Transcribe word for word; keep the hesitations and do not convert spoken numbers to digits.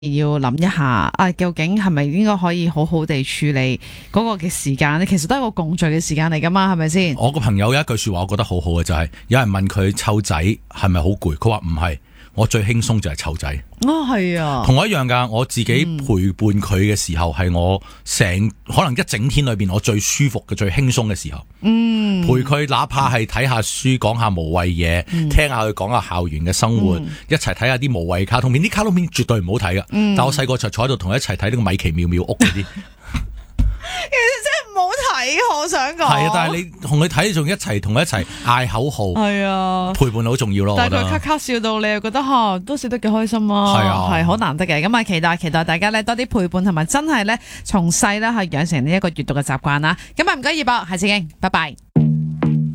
要諗一下啊，究竟係咪應該可以好好地處理嗰個嘅時間咧？其實都係一個共聚嘅時間嚟噶嘛，係咪先？ 我個朋友有一句說話，我覺得好好嘅就係、是，有人問佢湊仔係咪好攰，佢話唔係，我最輕鬆就係湊仔。 哦，係啊， 同我一樣噶，我自己陪伴佢嘅時候係我成可能一整天裏邊我最舒服嘅、最輕鬆嘅時候。嗯，陪佢哪怕係睇下書、講下無謂嘢、嗯、聽下佢講下校園嘅生活，嗯、一齊睇下啲無謂卡通片。啲卡通片絕對唔好睇噶，嗯、但我細個就坐喺度同佢一齊睇呢個米奇妙妙屋嗰啲。 其實真係唔好睇，我想講。係啊，但係你同佢睇，仲一齊同佢一齊嗌口號。係啊，陪伴好重要咯。 但係佢咔咔笑到你又覺得吓，都笑得幾開心啊。係啊，係好難得嘅。咁啊，期待期待大家咧多啲陪伴，同埋真係咧從細咧去養成呢一個閱讀嘅習慣啦。咁啊，唔該，葉博，下次見，拜拜。